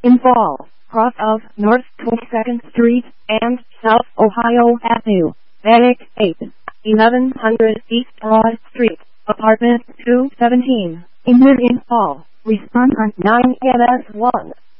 in Fall, cross of North 22nd Street and South Ohio Avenue, Attic 8, 1100 East Broad Street, Apartment 217, in Fall. Respond on 9MS1.